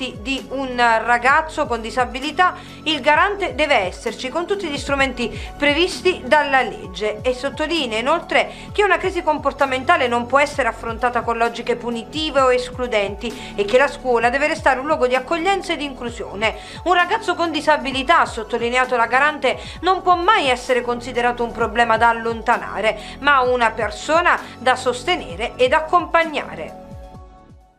confronti di un ragazzo con disabilità il garante deve esserci con tutti gli strumenti previsti dalla legge, e sottolinea inoltre che una crisi comportamentale non può essere affrontata con logiche punitive o escludenti e che la scuola deve restare un luogo di accoglienza e di inclusione. Un ragazzo con disabilità, ha sottolineato la garante, non può mai essere considerato un problema da allontanare, ma una persona da sostenere ed accompagnare.